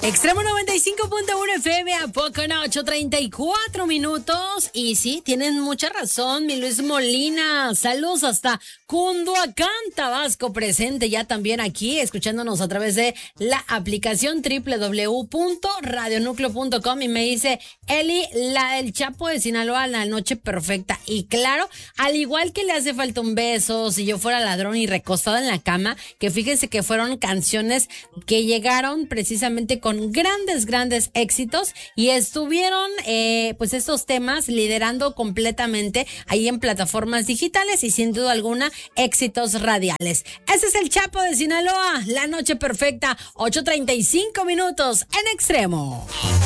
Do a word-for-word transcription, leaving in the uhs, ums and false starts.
Extremo noventa y cinco punto uno F M, ¿a poco no? ocho treinta y cuatro minutos. Y sí, tienen mucha razón, mi Luis Molina. Saludos hasta Cunduacán, Tabasco, presente ya también aquí, escuchándonos a través de la aplicación doble u doble u doble u punto radio núcleo punto com. Y me dice, Eli, la del Chapo de Sinaloa, la noche perfecta. Y claro, al igual que le hace falta un beso, si yo fuera ladrón y recostada en la cama, que fíjense que fueron canciones que llegaron precisamente con grandes, grandes éxitos y estuvieron, eh, pues estos temas liderando completamente ahí en plataformas digitales y sin duda alguna éxitos radiales. Ese es el Chapo de Sinaloa, la noche perfecta, ocho treinta y cinco minutos en Extremo.